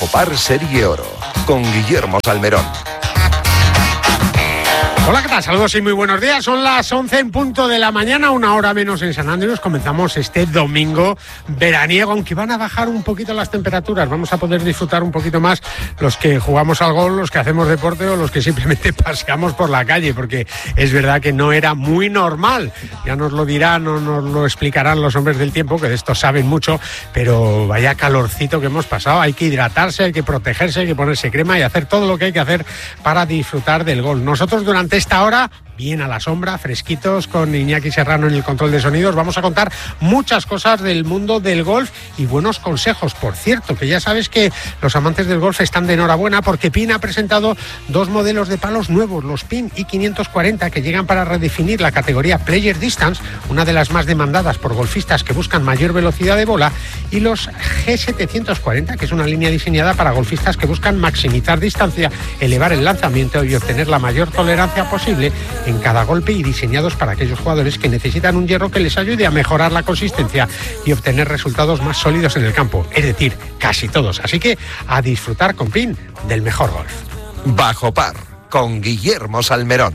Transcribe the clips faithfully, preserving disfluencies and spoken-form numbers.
Bajo Par Serie Oro, con Guillermo Salmerón. Hola, ¿qué tal? Saludos y muy buenos días. Son las once en punto de la mañana, una hora menos en San Andrés. Comenzamos este domingo veraniego, aunque van a bajar un poquito las temperaturas. Vamos a poder disfrutar un poquito más los que jugamos al golf, los que hacemos deporte o los que simplemente paseamos por la calle, porque es verdad que no era muy normal. Ya nos lo dirán o nos lo explicarán los hombres del tiempo, que de esto saben mucho, pero vaya calorcito que hemos pasado. Hay que hidratarse, hay que protegerse, hay que ponerse crema y hacer todo lo que hay que hacer para disfrutar del golf. Nosotros durante esta hora, bien a la sombra, fresquitos, con Iñaki Serrano en el control de sonidos, vamos a contar muchas cosas del mundo del golf y buenos consejos. Por cierto, que ya sabes que los amantes del golf están de enhorabuena porque Pin ha presentado dos modelos de palos nuevos, los Pin i quinientos cuarenta, que llegan para redefinir la categoría Player Distance, una de las más demandadas por golfistas que buscan mayor velocidad de bola, y los G setecientos cuarenta, que es una línea diseñada para golfistas que buscan maximizar distancia, elevar el lanzamiento y obtener la mayor tolerancia posible en cada golpe, y diseñados para aquellos jugadores que necesitan un hierro que les ayude a mejorar la consistencia y obtener resultados más sólidos en el campo, es decir, casi todos. Así que a disfrutar con Pin del mejor golf. Bajo Par, con Guillermo Salmerón.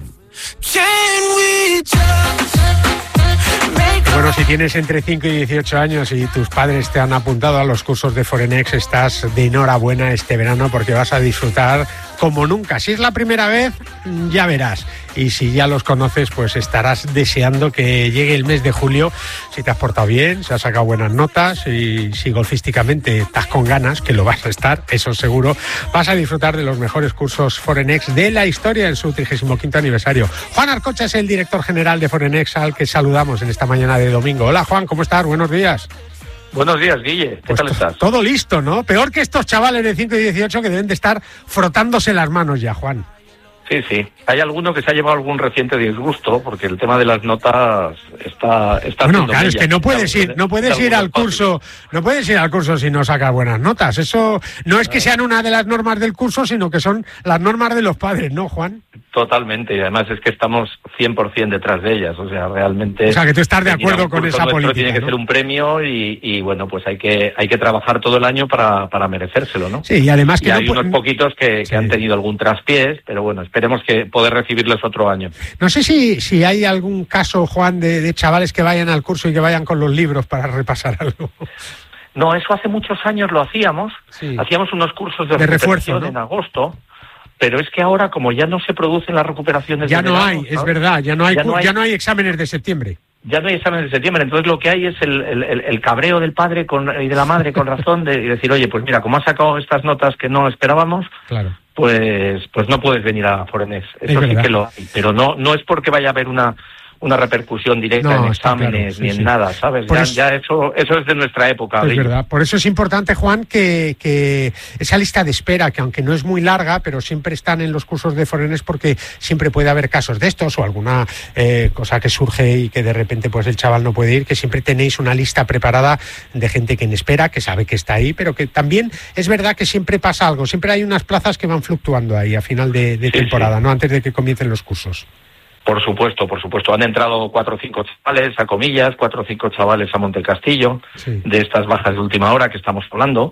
Bueno, si tienes entre cinco y dieciocho años y tus padres te han apuntado a los cursos de Forenex, estás de enhorabuena este verano porque vas a disfrutar como nunca. Si es la primera vez, ya verás. Y si ya los conoces, pues estarás deseando que llegue el mes de julio. Si te has portado bien, si has sacado buenas notas y si golfísticamente estás con ganas, que lo vas a estar, eso seguro, vas a disfrutar de los mejores cursos Forenex de la historia en su trigésimo quinto aniversario. Juan Arcocha es el director general de Forenex, al que saludamos en esta mañana de domingo. Hola, Juan, ¿cómo estás? Buenos días. Buenos días, Guille. ¿Qué pues tal estás? Todo listo, ¿no? Peor que estos chavales de cinco y dieciocho que deben de estar frotándose las manos ya, Juan. Sí, sí. Hay alguno que se ha llevado algún reciente disgusto porque el tema de las notas está está bueno, claro, es que no puedes ir, no puedes ir al curso, no puedes ir al curso si no sacas buenas notas. Eso no es que sean una de las normas del curso, sino que son las normas de los padres, ¿no, Juan? Totalmente, y además es que estamos cien por ciento detrás de ellas, o sea, realmente... O sea, que tú estás de acuerdo con esa política, tiene que ¿no? ser un premio y, y bueno, pues hay que hay que trabajar todo el año para, para merecérselo, ¿no? Sí, y además que... Y no hay pu- unos poquitos que, sí. que han tenido algún traspiés, pero bueno, esperemos que poder recibirles otro año. No sé si, si hay algún caso, Juan, de, de chavales que vayan al curso y que vayan con los libros para repasar algo. No, eso hace muchos años lo hacíamos, Sí. hacíamos unos cursos de, De recuperación refuerzo, ¿no? en agosto, pero es que ahora, como ya no se producen las recuperaciones Ya de no verano, hay, es ¿sabes? verdad, ya no hay, Ya no cu- hay- ya no hay exámenes de septiembre. Ya no hay exámenes de septiembre, entonces lo que hay es el, el, el- el cabreo del padre con, y de la madre con razón de y decir, oye, pues mira, como has sacado estas notas que no esperábamos, Claro. pues pues no puedes venir a Forenex. Es Eso sí verdad. que lo hay, pero no no es porque vaya a haber una una repercusión directa No, en está exámenes claro, sí, ni en sí. nada, ¿sabes? Por Ya, eso- ya eso eso es de nuestra época. Es Guillo. verdad, por eso es importante, Juan, que, que esa lista de espera, que aunque no es muy larga, pero siempre están en los cursos de Forenex porque siempre puede haber casos de estos o alguna eh, cosa que surge y que de repente pues el chaval no puede ir, que siempre tenéis una lista preparada de gente que en espera, que sabe que está ahí, pero que también es verdad que siempre pasa algo, siempre hay unas plazas que van fluctuando ahí a final de, de Sí, temporada, sí. ¿no? Antes de que comiencen los cursos. Por supuesto, por supuesto. Han entrado cuatro o cinco chavales a Comillas, cuatro o cinco chavales a Montecastillo, Sí. de estas bajas de última hora que estamos hablando.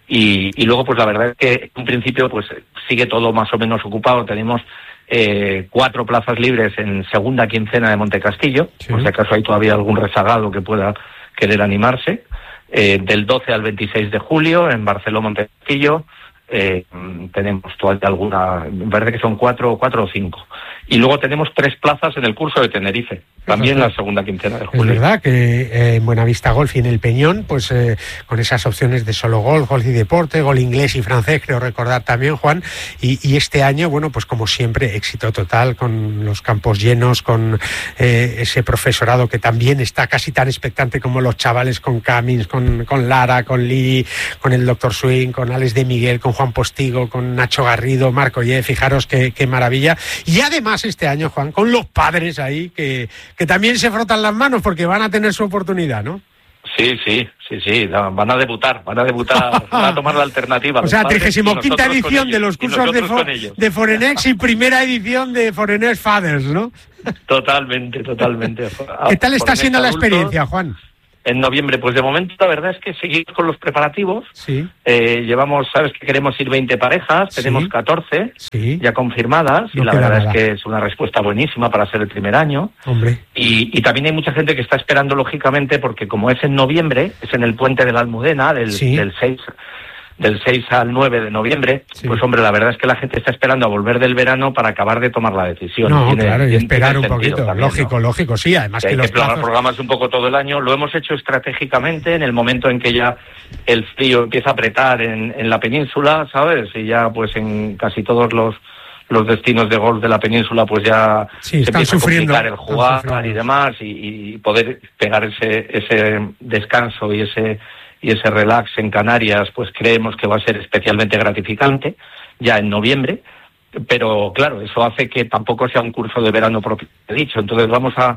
Y, y luego, pues la verdad es que en principio pues sigue todo más o menos ocupado. Tenemos eh, cuatro plazas libres en segunda quincena de Montecastillo, Sí. por si acaso hay todavía algún rezagado que pueda querer animarse. Eh, del doce al veintiséis de julio en Barceló Montecastillo. Eh, tenemos todavía alguna, me parece que son cuatro, cuatro o cinco. Y luego tenemos tres plazas en el curso de Tenerife, también la segunda quincena de Es julio. verdad que eh, en Buenavista Golf y en el Peñón, pues eh, con esas opciones de solo golf, golf y deporte, gol inglés y francés, creo recordar también, Juan, y, y este año, bueno, pues como siempre, éxito total, con los campos llenos, con eh, ese profesorado que también está casi tan expectante como los chavales, con Camins, con, con Lara, con Lee, con el doctor Swing, con Alex de Miguel, con Juan Postigo, con Nacho Garrido, Marco Ye, fijaros qué, qué maravilla. Y además este año, Juan, con los padres ahí, que, que también se frotan las manos porque van a tener su oportunidad, ¿no? Sí, sí, sí, sí, van a debutar, van a debutar, van a tomar la alternativa. O sea, trigésimo quinta trigésimo edición de los cursos de, fo de Forenex y primera edición de Forenex Fathers, ¿no? Totalmente, totalmente. ¿Qué tal está Forenex siendo la adultos, experiencia, Juan? En noviembre, pues de momento la verdad es que seguimos con los preparativos. Sí. Eh, llevamos, sabes que queremos ir veinte parejas, tenemos Sí. catorce Sí. ya confirmadas, No y la queda verdad nada. es que es una respuesta buenísima para ser el primer año. Hombre. Y, y también hay mucha gente que está esperando, lógicamente, porque como es en noviembre, es en el puente de la Almudena, del, Sí. del seis del seis al nueve de noviembre, Sí. pues hombre, la verdad es que la gente está esperando a volver del verano para acabar de tomar la decisión. No, Tiene- claro, y tiene- esperar tiene un sentido poquito. también, Lógico, ¿no? lógico, sí. Además Que que hay los que programar, plazos... programas un poco todo el año. Lo hemos hecho estratégicamente en el momento en que ya el frío empieza a apretar en, en la península, ¿sabes? Y ya pues en casi todos los los destinos de golf de la península pues ya Sí, se están empieza sufriendo, a complicar el están jugar sufriendo. y demás, y, y poder pegar ese ese descanso y ese y ese relax en Canarias, pues creemos que va a ser especialmente gratificante ya en noviembre. Pero claro, eso hace que tampoco sea un curso de verano propio dicho. Entonces vamos a,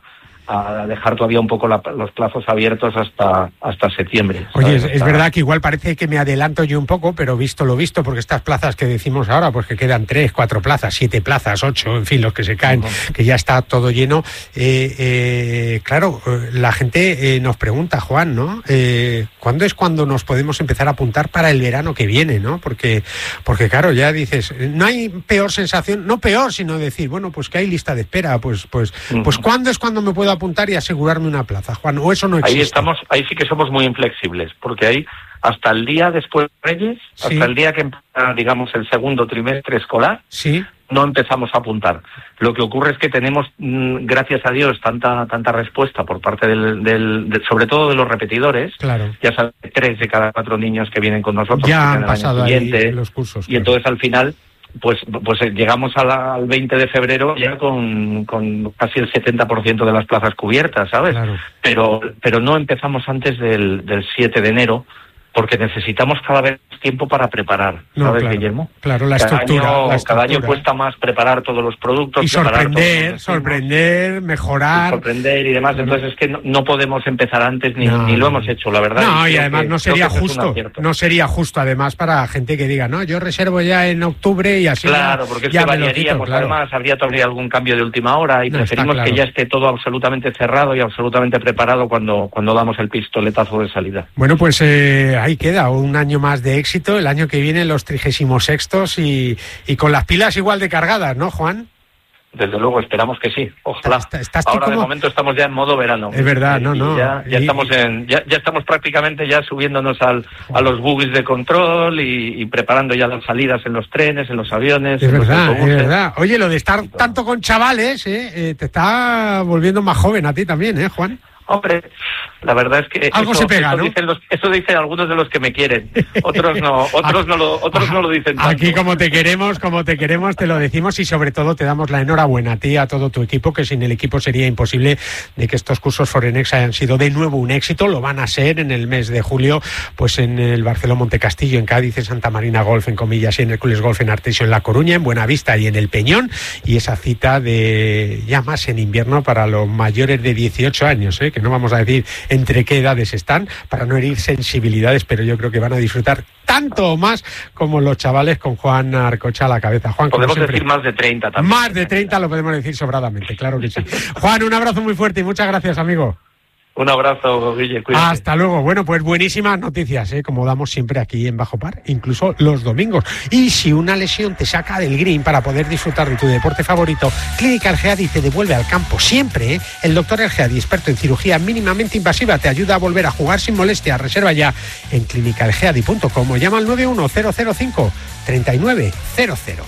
a dejar todavía un poco la, los plazos abiertos hasta hasta septiembre. Oye, es, ¿sabes? es Hasta- verdad que igual parece que me adelanto yo un poco, pero visto lo visto, porque estas plazas que decimos ahora, pues que quedan tres, cuatro plazas, siete plazas, ocho, en fin, los que se caen, Ujú. que ya está todo lleno. Eh, eh, claro, eh, la gente eh, nos pregunta, Juan, ¿no? Eh, ¿Cuándo es cuando nos podemos empezar a apuntar para el verano que viene, ¿no? Porque, porque claro, ya dices, no hay peor sensación, no peor, sino decir, bueno, pues que hay lista de espera, pues, pues, Ujú. pues ¿cuándo es cuando me puedo apuntar y asegurarme una plaza, Juan? ¿O eso no existe? Ahí estamos, ahí sí que somos muy inflexibles, porque ahí hasta el día después de Reyes, Sí. hasta el día que empieza, digamos, el segundo trimestre escolar, Sí. no empezamos a apuntar. Lo que ocurre es que tenemos, mm, gracias a Dios, tanta tanta respuesta por parte del, del, del- sobre todo de los repetidores. Claro. Ya sabes, tres de cada cuatro niños que vienen con nosotros Ya vienen han el año pasado ahí siguiente, los cursos. y claro. entonces al final pues pues eh, llegamos a la- al veinte de febrero ya con, con casi el setenta por ciento de las plazas cubiertas, ¿sabes? Claro. Pero pero no empezamos antes del, del siete de enero, porque necesitamos cada vez más tiempo para preparar, No, ¿sabes, claro, Guillermo? claro, la cada estructura, año, la cada año estructura. cuesta más preparar todos los productos, Y preparar todos los sorprender, destinos, sorprender, mejorar. sorprender y demás. Claro. Entonces es que no, no podemos empezar antes ni, No. ni lo hemos hecho, la verdad. No, y creo además que- no creo sería que eso es un justo, acierto. no sería justo además para gente que diga, no, yo reservo ya en octubre y así Claro, ya, porque es ya que me lo variaría, quito, pues claro. además habría todavía algún cambio de última hora y No, está preferimos claro. que ya esté todo absolutamente cerrado y absolutamente preparado cuando, cuando damos el pistoletazo de salida. Bueno, pues eh, ahí queda un año más de éxito, el año que viene los trigésimos sextos y, y con las pilas igual de cargadas, ¿no, Juan? Desde luego, esperamos que sí. Ojalá. Está- estás tú Ahora de como- momento estamos ya en modo verano. Es verdad, no, Y no. Ya, ya Y- estamos en, ya, ya estamos prácticamente ya subiéndonos al, a los buggies de control y, y preparando ya las salidas en los trenes, en los aviones, Es en los verdad, es autobuses. verdad. Oye, lo de estar tanto con chavales, eh, eh, te está volviendo más joven a ti también, ¿eh, Juan? Hombre, la verdad es que Algo eso, se pega, eso ¿no? dicen los, eso dicen algunos de los que me quieren, otros no, otros no lo, otros no lo dicen tanto. Aquí como te queremos, como te queremos, te lo decimos y sobre todo te damos la enhorabuena a ti, a todo tu equipo, que sin el equipo sería imposible de que estos cursos Forenex hayan sido de nuevo un éxito. Lo van a ser en el mes de julio, pues en el Barceló Montecastillo, en Cádiz, en Santa Marina Golf, en Comillas, y en Hércules Golf, en Artesio, en La Coruña, en Buenavista y en El Peñón. Y esa cita de ya más en invierno para los mayores de dieciocho años, ¿eh? Que no vamos a decir entre qué edades están, para no herir sensibilidades, pero yo creo que van a disfrutar tanto o más como los chavales con Juan Arcocha a la cabeza. Juan, como Podemos siempre, decir más de treinta también. más de treinta lo podemos decir sobradamente, claro que sí. Juan, un abrazo muy fuerte y muchas gracias, amigo. Un abrazo, Guille, cuídate. Hasta luego. Bueno, pues buenísimas noticias, ¿eh? Como damos siempre aquí en Bajo Par, incluso los domingos. Y si una lesión te saca del green para poder disfrutar de tu deporte favorito, Clínica El Geadi te devuelve al campo siempre, ¿eh? El doctor El Geadi, experto en cirugía mínimamente invasiva, te ayuda a volver a jugar sin molestia. Reserva ya en clínica el geadi punto com o llama al nueve uno cero cero cinco tres nueve cero cero.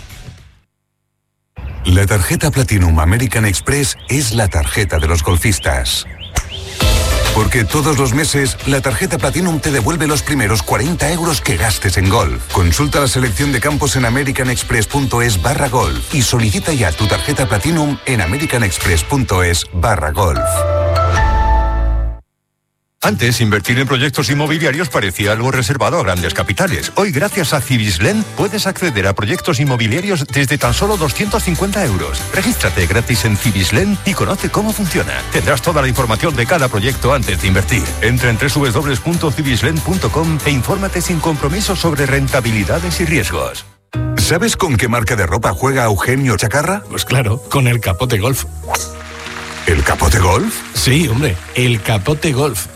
La tarjeta Platinum American Express es la tarjeta de los golfistas. Porque todos los meses, la tarjeta Platinum te devuelve los primeros cuarenta euros que gastes en golf. Consulta la selección de campos en americanexpress.es barra golf y solicita ya tu tarjeta Platinum en americanexpress.es barra golf. Antes, invertir en proyectos inmobiliarios parecía algo reservado a grandes capitales. Hoy, gracias a Cibislen, puedes acceder a proyectos inmobiliarios desde tan solo doscientos cincuenta euros. Regístrate gratis en Cibislen y conoce cómo funciona. Tendrás toda la información de cada proyecto antes de invertir. Entra en doble u doble u doble u punto cibislen punto com e infórmate sin compromiso sobre rentabilidades y riesgos. ¿Sabes con qué marca de ropa juega Eugenio Chacarra? Pues claro, con el Capote Golf. ¿El Capote Golf? Sí, hombre, el Capote Golf.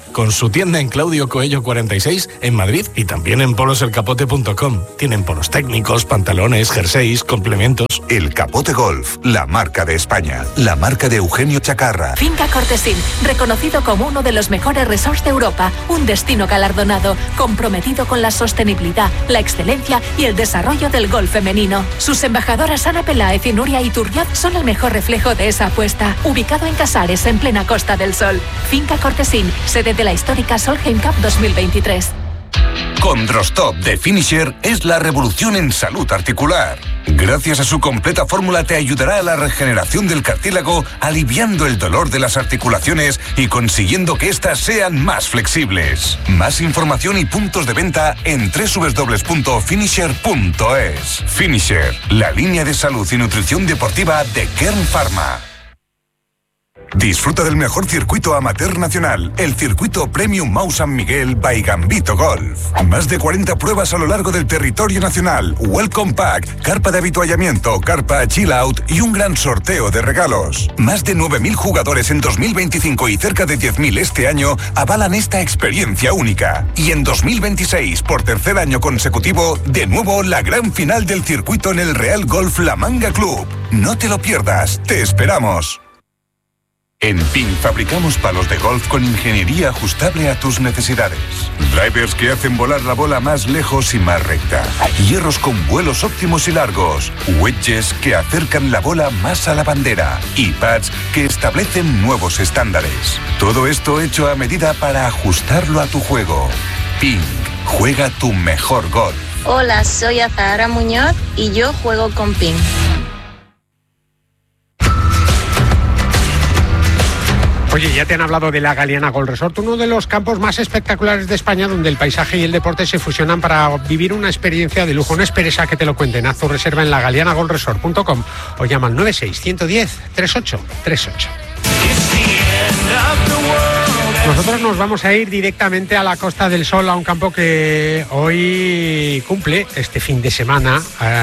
con su tienda en Claudio Coello cuarenta y seis en Madrid y también en polos el capote punto com. Tienen polos técnicos, pantalones, jerseys, complementos. El Capote Golf, la marca de España, la marca de Eugenio Chacarra. Finca Cortesín, reconocido como uno de los mejores resorts de Europa, un destino galardonado, comprometido con la sostenibilidad, la excelencia y el desarrollo del golf femenino. Sus embajadoras Ana Peláez y Nuria Iturrioz son el mejor reflejo de esa apuesta. Ubicado en Casares, en plena Costa del Sol. Finca Cortesín, sede de la histórica Solheim Cup dos mil veintitrés. Condrostop de Finisher es la revolución en salud articular. Gracias a su completa fórmula te ayudará a la regeneración del cartílago, aliviando el dolor de las articulaciones y consiguiendo que éstas sean más flexibles. Más información y puntos de venta en doble u doble u doble u punto finisher punto es. Finisher, la línea de salud y nutrición deportiva de Kern Pharma. Disfruta del mejor circuito amateur nacional, el circuito Premium Mau San Miguel by Gambito Golf. Más de cuarenta pruebas a lo largo del territorio nacional, Welcome Pack, carpa de habituallamiento, carpa Chill Out y un gran sorteo de regalos. Más de nueve mil jugadores en dos mil veinticinco y cerca de diez mil este año avalan esta experiencia única. Y en dos mil veintiséis, por tercer año consecutivo, de nuevo la gran final del circuito en el Real Golf La Manga Club. No te lo pierdas, te esperamos. En Ping fabricamos palos de golf con ingeniería ajustable a tus necesidades. Drivers que hacen volar la bola más lejos y más recta. Hierros con vuelos óptimos y largos. Wedges que acercan la bola más a la bandera. Y pads que establecen nuevos estándares. Todo esto hecho a medida para ajustarlo a tu juego. Ping, juega tu mejor golf. Hola, soy Azahara Muñoz y yo juego con Ping. Oye, ya te han hablado de la Galiana Golf Resort, uno de los campos más espectaculares de España, donde el paisaje y el deporte se fusionan para vivir una experiencia de lujo. No esperes a que te lo cuenten. Haz tu reserva en la galiana golf resort punto com o llama al nueve seis uno uno cero tres ocho tres ocho. Nosotros nos vamos a ir directamente a la Costa del Sol, a un campo que hoy cumple este fin de semana.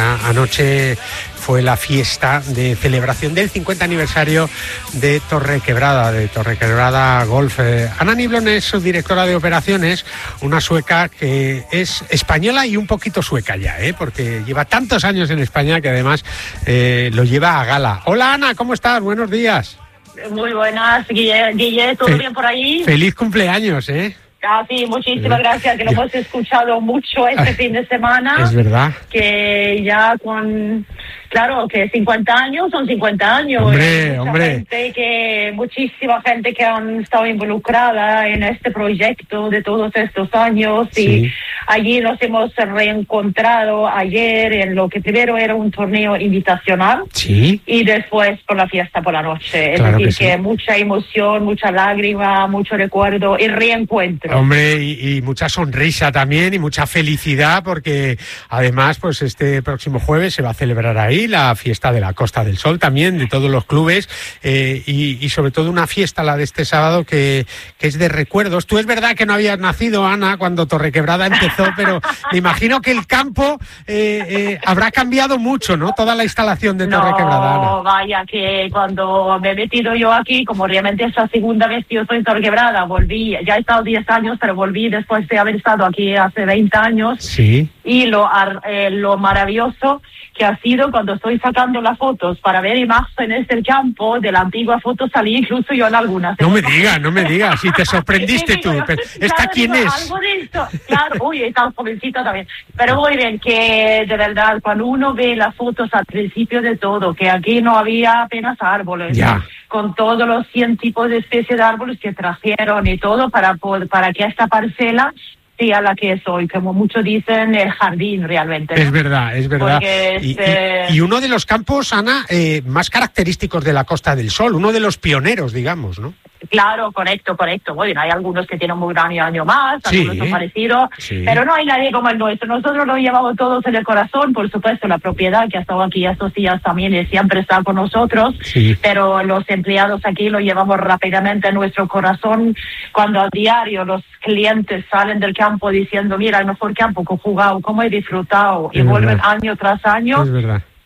Anoche fue la fiesta de celebración del cincuenta aniversario de Torrequebrada, de Torrequebrada Golf. Ana Niblón es su directora de operaciones, una sueca que es española y un poquito sueca ya, ¿eh? Porque lleva tantos años en España que además eh, lo lleva a gala. Hola Ana, ¿cómo estás? Buenos días. Muy buenas, Guille, Guille ¿todo Fe- bien por ahí? Feliz cumpleaños, ¿eh? Ah, sí, muchísimas gracias, que lo hemos escuchado mucho este fin de semana. Es verdad. Que ya con... Claro, que cincuenta años son cincuenta años. Hombre, mucha hombre. Gente que, muchísima gente que han estado involucrada en este proyecto de todos estos años. Sí. Y allí nos hemos reencontrado ayer en lo que primero era un torneo invitacional. Sí. Y después por la fiesta por la noche. Claro es decir, que, que sí. mucha emoción, mucha lágrima, mucho recuerdo y reencuentro. Hombre, y, y mucha sonrisa también y mucha felicidad, porque además, pues este próximo jueves se va a celebrar ahí la fiesta de la Costa del Sol también, de todos los clubes, eh, y, y sobre todo una fiesta, la de este sábado, que, que es de recuerdos. Tú es verdad que no habías nacido, Ana, cuando Torrequebrada empezó, pero me imagino que el campo eh, eh, habrá cambiado mucho, ¿no? Toda la instalación de Torrequebrada, Ana. No, vaya, que cuando me he metido yo aquí, como realmente es la segunda vez que yo estoy en Torrequebrada, volví, ya he estado diez años, pero volví después de haber estado aquí hace veinte años. Sí. Y lo, eh, lo maravilloso que ha sido cuando estoy sacando las fotos para ver imágenes del campo, de la antigua foto, salí incluso yo en algunas. No me digas, no me digas, si te sorprendiste sí, tú. digo, Pero, claro, ¿esta quién digo, es? Algo de esto. Claro, uy, está jovencito también. Pero muy bien, que de verdad, cuando uno ve las fotos al principio de todo, que aquí no había apenas árboles, ya. Con todos los cien tipos de especies de árboles que trajeron y todo para, para que esta parcela sí, a la que soy, como muchos dicen, el jardín realmente, ¿no? Es verdad, es verdad. Y, este... y, y uno de los campos, Ana, eh, más característicos de la Costa del Sol, uno de los pioneros, digamos, ¿no? Claro, correcto, correcto. Bueno, hay algunos que tienen un gran año más, sí, algunos son parecidos, sí. Pero no hay nadie como el nuestro. Nosotros lo llevamos todos en el corazón, por supuesto, la propiedad que ha estado aquí estos días también y siempre está con nosotros, sí. Pero los empleados aquí lo llevamos rápidamente en nuestro corazón, cuando a diario los clientes salen del campo diciendo, mira, el mejor campo que he jugado, cómo he disfrutado, y es vuelven verdad. año tras año. Es verdad.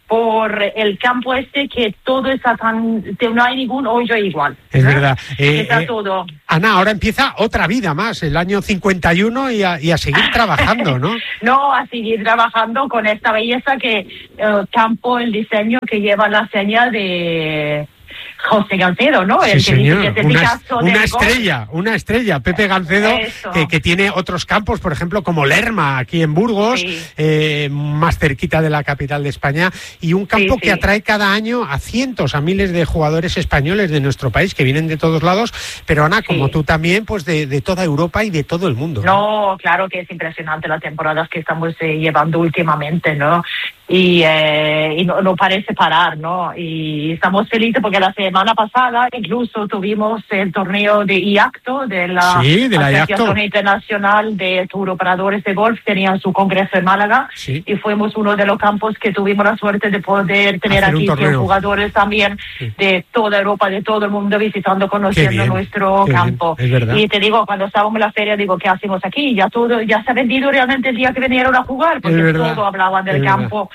por el campo este, que todo está tan, no hay ningún hoyo igual. Es verdad. Eh, está eh, todo. Ana, ahora empieza otra vida más, el año cincuenta y uno y a, y a seguir trabajando, ¿no? No, a seguir trabajando con esta belleza que el campo, el diseño que lleva la señal de José Gancedo, ¿no? Sí, el que señor. dice que es Una, Picasso una del estrella, golf. una estrella, Pepe Gancedo, que, que tiene otros campos, por ejemplo, como Lerma, aquí en Burgos, Sí. eh, más cerquita de la capital de España, y un campo Sí, que sí. atrae cada año a cientos, a miles de jugadores españoles de nuestro país, que vienen de todos lados, pero Ana, como Sí. tú también, pues de, de toda Europa y de todo el mundo. No, claro que es impresionante las temporadas que estamos eh, llevando últimamente, ¿no? Y, eh, y no, no parece parar, ¿no? Y estamos felices porque la semana pasada incluso tuvimos el torneo de I A C T O, de la, Sí, de la I A C T O. Asociación Internacional de Turoperadores de Golf, tenían su congreso en Málaga, Sí. y fuimos uno de los campos que tuvimos la suerte de poder tener Hacer un aquí torneo. cien jugadores también Sí. de toda Europa, de todo el mundo, visitando, conociendo bien, nuestro qué bien, campo. es verdad. Y te digo, cuando estábamos en la feria, digo, ¿qué hacemos aquí? Ya todo, ya se ha vendido realmente el día que vinieron a jugar, porque Es verdad, todo hablaban del es verdad. campo,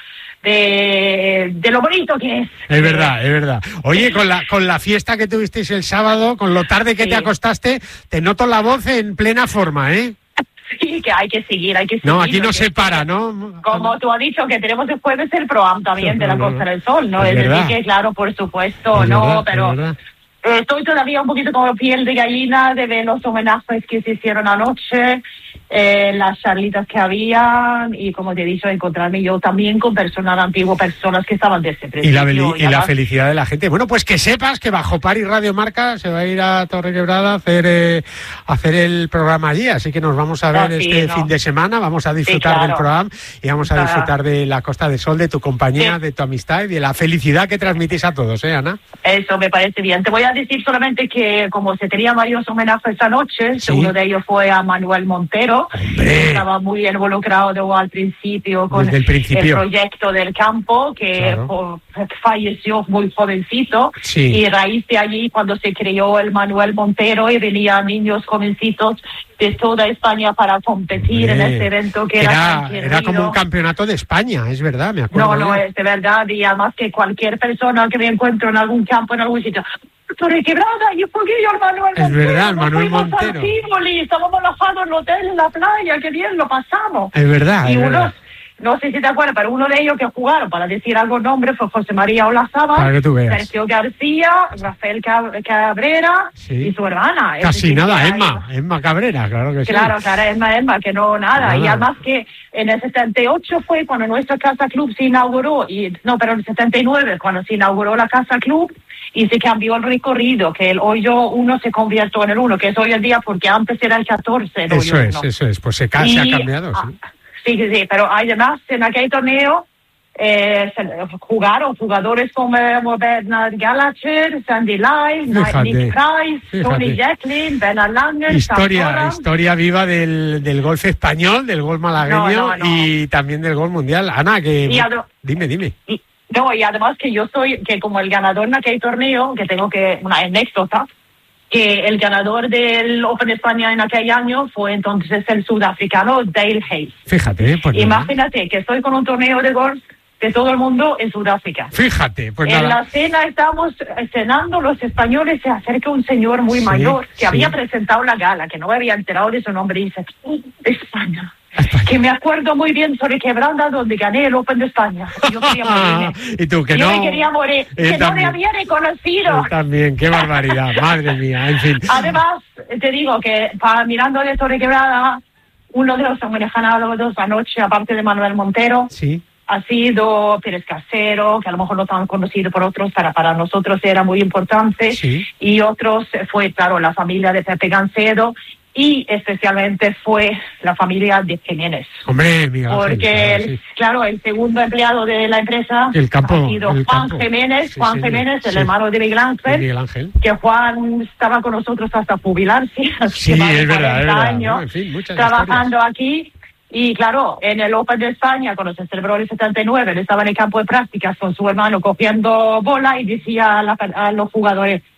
de, de lo bonito que es. Es verdad, es verdad. Oye, con la con la fiesta que tuvisteis el sábado, con lo tarde que Sí. te acostaste, te noto la voz en plena forma, ¿eh? Sí, que hay que seguir, hay que seguir. No, aquí no que- se para, ¿no? Como tú has dicho, que tenemos el jueves el Pro-Am también de la No, no, Costa no. del Sol, ¿no? Es Es, verdad. decir, que claro, por supuesto, Es no, verdad, pero es verdad. eh, estoy todavía un poquito como piel de gallina de ver los homenajes que se hicieron anoche, eh, las charlitas que habían, y como te he dicho, encontrarme yo también con personal antiguo, personas que estaban desde el Y la, principio, beli- y la además- felicidad de la gente. Bueno, pues que sepas que Bajo Par y Radio Marca se va a ir a Torre Quebrada a hacer, eh, a hacer el programa allí, así que nos vamos a ver Ah, sí, este no. fin de semana, vamos a disfrutar claro. del programa y vamos a Ah. disfrutar de la Costa del Sol, de tu compañía, Sí. de tu amistad y de la felicidad que transmitís a todos, ¿eh, Ana? Eso me parece bien. Te voy a decir solamente que como se tenían varios homenajes esta noche, Sí. uno de ellos fue a Manuel Montero, ¡Hombre! que estaba muy involucrado al principio con Desde el principio. proyecto del campo, que Claro. po- falleció muy jovencito, Sí. y raíz de allí, cuando se creó el Manuel Montero, y venían niños jovencitos de toda España para competir en Hombre, este evento que era, era, tan era como querido. un campeonato de España, es verdad, me acuerdo. No, no, bien. es de verdad, y además que cualquier persona que me encuentro en algún campo, en algún sitio, Torre Quebrada, y porque yo el Manuel Es Montero, verdad, el nos Manuel fuimos Montero. al Tivoli, estábamos alojados en el hotel, en la playa, qué bien lo pasamos. Es verdad, Y es unos, verdad. no sé si te acuerdas, pero uno de ellos que jugaron, para decir algún nombre, fue José María Olazábal, Para que tú veas. Sergio García, Rafael Cab- Cabrera Sí. y su hermana. Es Casi decir, nada, que Emma, Emma Cabrera, claro que sí. Claro, claro, Emma, Emma, que no nada. Nada. Y además que en el setenta y ocho fue cuando nuestra Casa Club se inauguró, y no, pero en el setenta y nueve cuando se inauguró la Casa Club y se cambió el recorrido, que el hoyo uno se convirtió en el uno, que es hoy en día, porque antes era el catorce. El Eso hoyo es, uno. eso es, pues se, ca- se ha Y, cambiado, ah, sí. Sí, sí, sí, pero además en aquel torneo eh, se- jugaron jugadores como Bernard Gallagher, Sandy Lyle, Fíjate, Nick Price, fíjate. Tony Jacklin, Bernard Langer, Historia, Sam Horan. historia viva del, del golf español, del golf malagueño No, no, no. y también del golf mundial. Ana, que Y ado- dime, dime. Y, no, y además que yo soy, que como el ganador en aquel torneo, que tengo que, una anécdota, que el ganador del Open de España en aquel año fue entonces el sudafricano Dale Hayes. Fíjate, eh, pues nada. Imagínate que estoy con un torneo de golf de todo el mundo en Sudáfrica. Fíjate, pues en nada. la cena estábamos cenando los españoles, se acerca un señor muy Sí, mayor que sí. había presentado la gala, que no me había enterado de su nombre, y dice, España. Que me acuerdo muy bien sobre Quebrada, donde gané el Open de España. Y yo quería morirme. Y tú, que yo no. me quería morir, Él que no me también. había reconocido. Él también, qué barbaridad, madre mía, en fin. Además, te digo que para, mirando de Torre Quebrada, uno de los homenajeados anoche, aparte de Manuel Montero, Sí, ha sido Pérez Casero, que a lo mejor no tan conocido por otros, para para nosotros era muy importante. sí. Y otros eh, fue, claro, la familia de Pepe Gancedo, y especialmente fue la familia de Jiménez. Hombre, Miguel Ángel, Porque, claro, el- sí. claro, el segundo empleado de la empresa El campo, ha sido el Juan campo. Jiménez, Sí, Juan señor, Jiménez, el sí. hermano de Miguel Ángel, Miguel Ángel. que Juan estaba con nosotros hasta jubilarse, Sí, que más de es verdad, es cuarenta verdad. años, ¿no? En fin, muchas trabajando aquí. Y claro, en el Open de España, cuando se celebró el setenta y nueve, él estaba en el campo de prácticas con su hermano cogiendo bola y decía a, la- a los jugadores,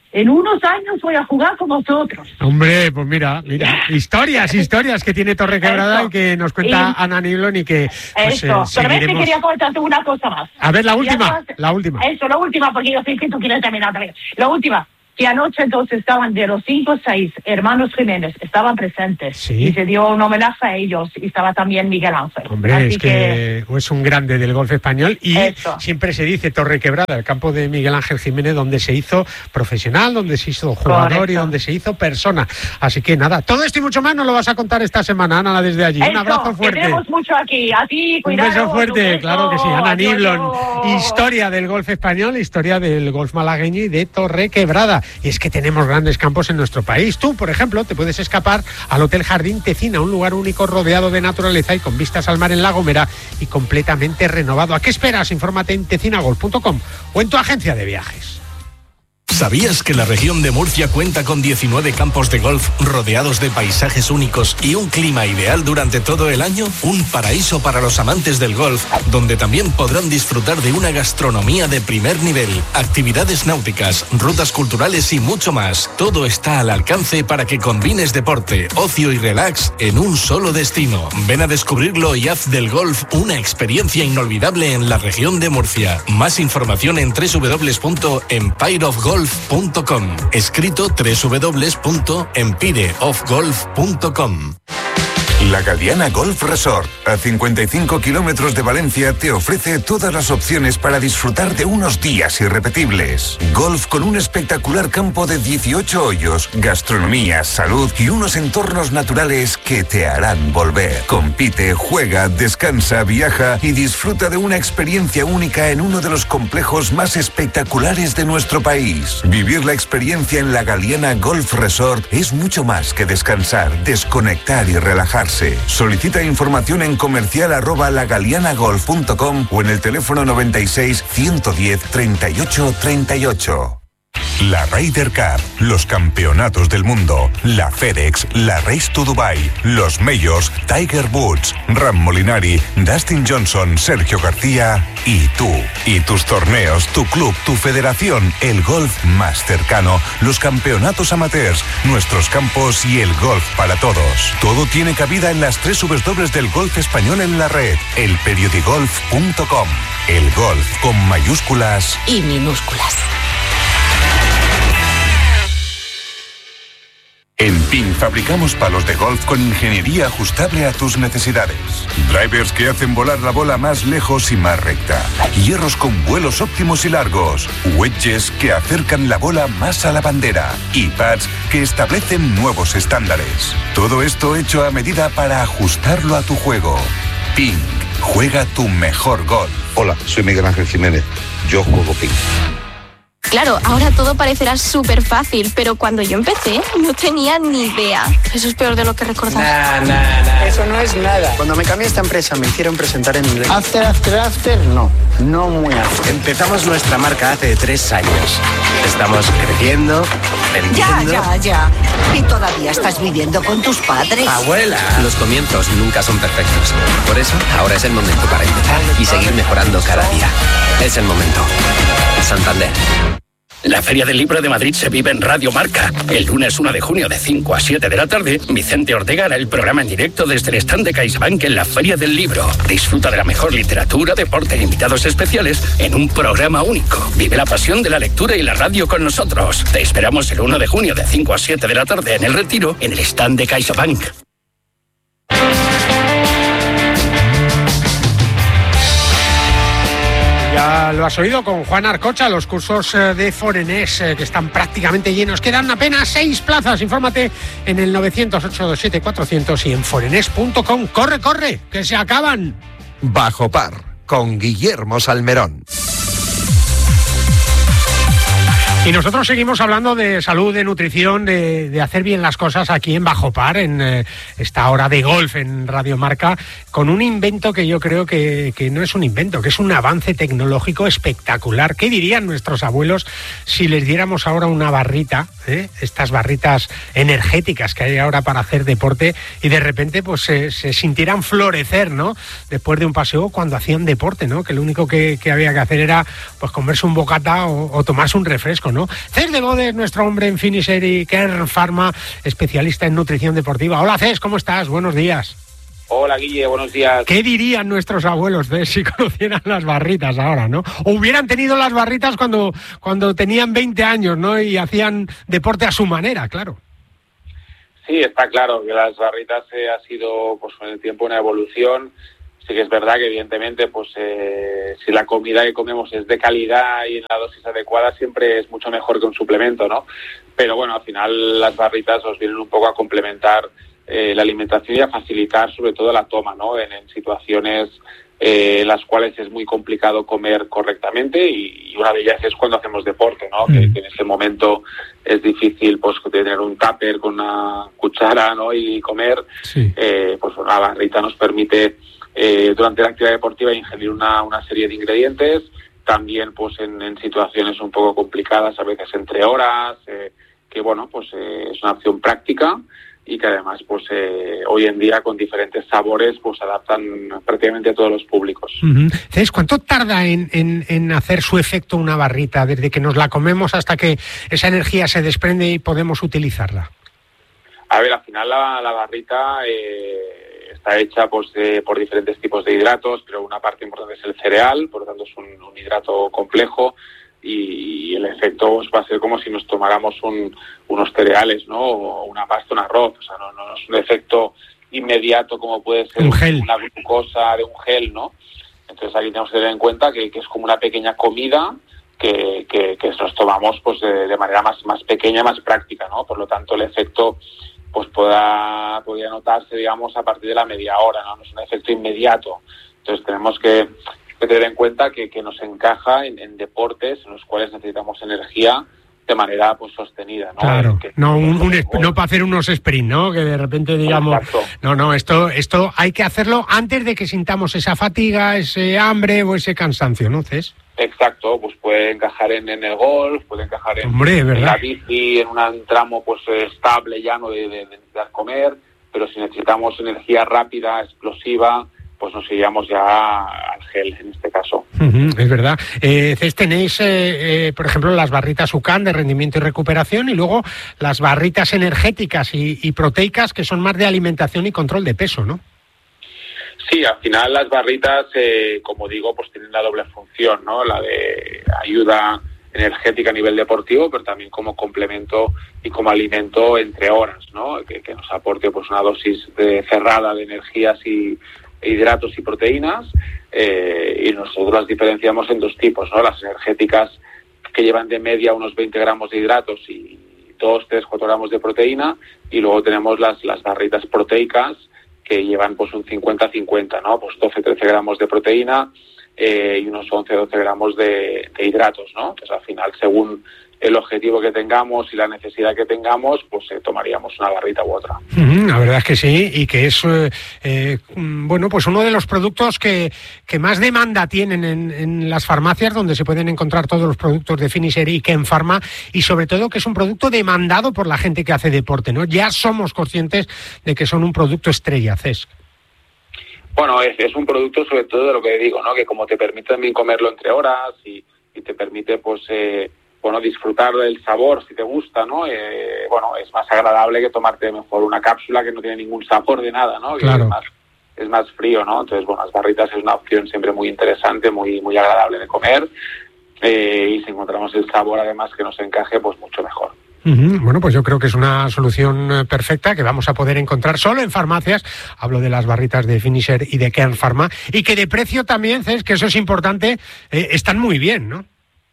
en unos años voy a jugar con vosotros. Hombre, pues mira, mira, historias, historias que tiene Torrequebrada y que nos cuenta y, Ana Niblón y que pues, eso, eh, seguiremos... pero quería contarte una cosa más. A ver, la última, Además, la última. Eso, la última, porque yo sé que tú quieres terminar también. La última, que anoche entonces estaban de los cinco o seis hermanos Jiménez, estaban presentes. Sí. Y se dio un homenaje a ellos y estaba también Miguel Ángel. Hombre, Así es que, que es un grande del golf español y eso. Siempre se dice Torrequebrada, el campo de Miguel Ángel Jiménez, donde se hizo profesional, donde se hizo jugador Correcto. Y donde se hizo persona. Así que nada, todo esto y mucho más nos lo vas a contar esta semana, Ana, desde allí. Eso, un abrazo fuerte. Tenemos mucho aquí, a ti, cuidado. Un beso fuerte, un beso. Claro que sí. Ana Niblón, historia del golf español, historia del golf malagueño y de Torrequebrada. Y es que tenemos grandes campos en nuestro país. Tú, por ejemplo, te puedes escapar al Hotel Jardín Tecina, un lugar único rodeado de naturaleza y con vistas al mar en La Gomera y completamente renovado. ¿A qué esperas? Infórmate en tecinagolf punto com o en tu agencia de viajes. ¿Sabías que la región de Murcia cuenta con diecinueve campos de golf rodeados de paisajes únicos y un clima ideal durante todo el año? Un paraíso para los amantes del golf, donde también podrán disfrutar de una gastronomía de primer nivel, actividades náuticas, rutas culturales y mucho más. Todo está al alcance para que combines deporte, ocio y relax en un solo destino. Ven a descubrirlo y haz del golf una experiencia inolvidable en la región de Murcia. Más información en doble u doble u doble u punto empire of golf punto com, escrito doble u doble u doble u punto empire of golf punto com. La Galiana Golf Resort, a cincuenta y cinco kilómetros de Valencia, te ofrece todas las opciones para disfrutar de unos días irrepetibles. Golf con un espectacular campo de dieciocho hoyos, gastronomía, salud y unos entornos naturales que te harán volver. Compite, juega, descansa, viaja y disfruta de una experiencia única en uno de los complejos más espectaculares de nuestro país. Vivir la experiencia en la Galiana Golf Resort es mucho más que descansar, desconectar y relajarse. Solicita información en comercial arroba lagalianagolf punto com o en el teléfono noventa y seis, ciento diez, treinta y ocho, treinta y ocho. La Ryder Cup, los campeonatos del mundo, la FedEx, la Race to Dubai, los Majors, Tiger Woods, Ram Molinari, Dustin Johnson, Sergio García y tú. Y tus torneos, tu club, tu federación, el golf más cercano, los campeonatos amateurs, nuestros campos y el golf para todos. Todo tiene cabida en las tres W del golf español en la red, el periodigolf punto com. El golf con mayúsculas y minúsculas. En P I N fabricamos palos de golf con ingeniería ajustable a tus necesidades. Drivers que hacen volar la bola más lejos y más recta. Hierros con vuelos óptimos y largos. Wedges que acercan la bola más a la bandera. Y pads que establecen nuevos estándares. Todo esto hecho a medida para ajustarlo a tu juego. P I N, juega tu mejor golf. Hola, soy Miguel Ángel Jiménez. Yo juego P I N. Claro, ahora todo parecerá súper fácil, pero cuando yo empecé no tenía ni idea. Eso es peor de lo que recordaba. Nah, nah, nah. Eso no es nada. Cuando me cambié a esta empresa me hicieron presentar en inglés. After, after, after, no. No muy after. Empezamos nuestra marca hace tres años. Estamos creciendo, vendiendo... Ya, ya, ya. ¿Y todavía estás viviendo con tus padres? ¡Abuela! Los comienzos nunca son perfectos. Por eso, ahora es el momento para empezar y seguir mejorando cada día. Es el momento. Santander. La Feria del Libro de Madrid se vive en Radio Marca. El lunes uno de junio de cinco a siete de la tarde, Vicente Ortega hará el programa en directo desde el stand de CaixaBank en la Feria del Libro. Disfruta de la mejor literatura, deporte e invitados especiales en un programa único. Vive la pasión de la lectura y la radio con nosotros. Te esperamos el uno de junio de cinco a siete de la tarde en El Retiro, en el stand de CaixaBank. Ya lo has oído con Juan Arcocha, los cursos de Forenés que están prácticamente llenos. Quedan apenas seis plazas. Infórmate en el novecientos, ochocientos veintisiete, cuatrocientos y en forenés punto com. ¡Corre, corre! ¡Que se acaban! Bajo Par, con Guillermo Salmerón. Y nosotros seguimos hablando de salud, de nutrición, de, de hacer bien las cosas aquí en Bajo Par, en eh, esta hora de golf en Radio Marca, con un invento que yo creo que, que no es un invento, que es un avance tecnológico espectacular. ¿Qué dirían nuestros abuelos si les diéramos ahora una barrita, eh? estas barritas energéticas que hay ahora para hacer deporte, y de repente pues se, se sintieran florecer, ¿no? Después de un paseo cuando hacían deporte, ¿no? Que lo único que, que había que hacer era pues comerse un bocata o, o tomarse un refresco, ¿no? ¿no? Cés de Bode es nuestro hombre en Finisher y Kern Pharma, especialista en nutrición deportiva. Hola Cés, ¿cómo estás? Buenos días. Hola Guille, buenos días. ¿Qué dirían nuestros abuelos de si conocieran las barritas ahora, no? O hubieran tenido las barritas cuando, cuando tenían veinte años, ¿no? Y hacían deporte a su manera, claro. Sí, está claro que las barritas eh, ha sido pues con el tiempo una evolución. Sí que es verdad que evidentemente pues eh, si la comida que comemos es de calidad y en la dosis adecuada siempre es mucho mejor que un suplemento, ¿no? Pero bueno, al final las barritas os vienen un poco a complementar Eh, la alimentación y a facilitar sobre todo la toma, ¿no? En, en situaciones eh, en las cuales es muy complicado comer correctamente y, y una de ellas es cuando hacemos deporte, ¿no? Mm. Que, que en ese momento es difícil pues tener un tupper con una cuchara, ¿no? Y comer. Sí. Eh, pues una barrita nos permite eh, durante la actividad deportiva ingerir una, una serie de ingredientes, también pues en, en situaciones un poco complicadas, a veces entre horas, eh, que bueno, pues eh, es una opción práctica y que además pues eh, hoy en día con diferentes sabores pues adaptan prácticamente a todos los públicos. Uh-huh. ¿Sabes cuánto tarda en, en, en hacer su efecto una barrita, desde que nos la comemos hasta que esa energía se desprende y podemos utilizarla? A ver, al final la, la barrita eh, está hecha pues de, por diferentes tipos de hidratos, pero una parte importante es el cereal, por lo tanto es un, un hidrato complejo. Y el efecto va a ser como si nos tomáramos un, unos cereales, ¿no? O una pasta, un arroz. O sea, no, no es un efecto inmediato como puede ser un gel. Una glucosa de un gel, ¿no? Entonces aquí tenemos que tener en cuenta que, que es como una pequeña comida que, que, que nos tomamos pues de, de manera más, más pequeña, más práctica, ¿no? Por lo tanto, el efecto pues pueda, podría notarse, digamos, a partir de la media hora, ¿no? No es un efecto inmediato. Entonces tenemos que que tener en cuenta que, que nos encaja en, en deportes en los cuales necesitamos energía de manera pues sostenida, ¿no? Claro, que, no, un, un, no para hacer unos sprint, ¿no? Que de repente digamos, exacto. no, no, esto, esto hay que hacerlo antes de que sintamos esa fatiga, ese hambre o ese cansancio, ¿no, Cés? Exacto, pues puede encajar en, en el golf, puede encajar en, Hombre, en la bici, en un tramo pues estable, llano de, de, de necesitar comer, pero si necesitamos energía rápida, explosiva, pues nos iríamos ya al gel en este caso. Uh-huh, es verdad. Eh, tenéis, eh, eh, por ejemplo, las barritas U C A N de rendimiento y recuperación y luego las barritas energéticas y, y proteicas que son más de alimentación y control de peso, ¿no? Sí, al final las barritas, eh, como digo, pues tienen la doble función, ¿no? La de ayuda energética a nivel deportivo, pero también como complemento y como alimento entre horas, ¿no? Que, que nos aporte pues una dosis de, cerrada de energías y hidratos y proteínas, eh, y nosotros las diferenciamos en dos tipos, ¿no? Las energéticas que llevan de media unos veinte gramos de hidratos y dos, tres, cuatro gramos de proteína, y luego tenemos las, las barritas proteicas que llevan pues un cincuenta cincuenta, ¿no? Pues doce, trece gramos de proteína eh, y unos once, doce gramos de, de hidratos, ¿no? Entonces al final, según el objetivo que tengamos y la necesidad que tengamos, pues eh, tomaríamos una barrita u otra. Uh-huh, la verdad es que sí, y que es eh, eh, bueno, pues uno de los productos que, que más demanda tienen en, en las farmacias, donde se pueden encontrar todos los productos de Finisher y Kern Pharma, y sobre todo que es un producto demandado por la gente que hace deporte, ¿no? Ya somos conscientes de que son un producto estrella, Cés. Bueno, es, es un producto sobre todo de lo que digo, ¿no? Que como te permite también comerlo entre horas y, y te permite, pues, eh, bueno, disfrutar del sabor si te gusta, ¿no? Eh, bueno, es más agradable que tomarte mejor una cápsula que no tiene ningún sabor de nada, ¿no? Claro. Que es más, es más frío, ¿no? Entonces, bueno, las barritas es una opción siempre muy interesante, muy, muy agradable de comer, eh, y si encontramos el sabor además que nos encaje, pues mucho mejor. Uh-huh. Bueno, pues yo creo que es una solución perfecta que vamos a poder encontrar solo en farmacias. Hablo de las barritas de Finisher y de Kern Pharma, y que de precio también, Cés, que eso es importante, eh, están muy bien, ¿no?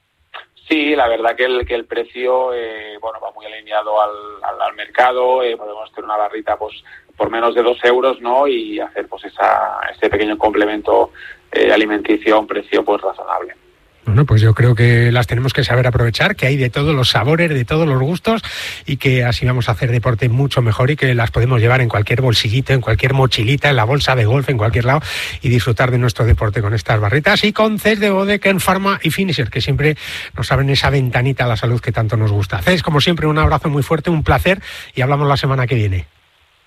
Sí, la verdad que el que el precio eh, bueno va muy alineado al, al, al mercado. Eh, podemos tener una barrita pues por menos de dos euros, ¿no? Y hacer pues esa ese pequeño complemento eh, alimenticio a un precio pues razonable. Bueno, pues yo creo que las tenemos que saber aprovechar, que hay de todos los sabores, de todos los gustos, y que así vamos a hacer deporte mucho mejor, y que las podemos llevar en cualquier bolsillito, en cualquier mochilita, en la bolsa de golf, en cualquier lado, y disfrutar de nuestro deporte con estas barritas y con Cés de Bode, Kern Pharma y Finisher, que siempre nos abren esa ventanita a la salud que tanto nos gusta. Cés, como siempre, un abrazo muy fuerte, un placer, y hablamos la semana que viene.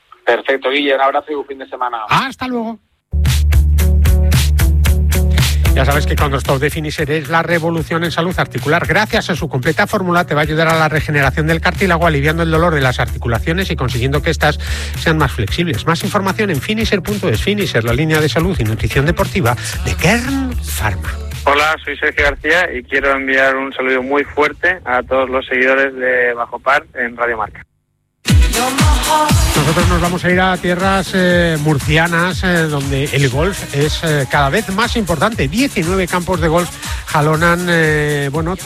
Perfecto, Guille, un abrazo y un fin de semana. Hasta luego. Ya sabes que con Stop de Finisher es la revolución en salud articular. Gracias a su completa fórmula te va a ayudar a la regeneración del cartílago, aliviando el dolor de las articulaciones y consiguiendo que éstas sean más flexibles. Más información en finisher punto es. Finisher, la línea de salud y nutrición deportiva de Kern Pharma. Hola, soy Sergio García y quiero enviar un saludo muy fuerte a todos los seguidores de Bajo Par en Radio Marca. Nosotros nos vamos a ir a tierras eh, murcianas, eh, donde el golf es eh, cada vez más importante. diecinueve campos de golf jalonan, eh, bueno,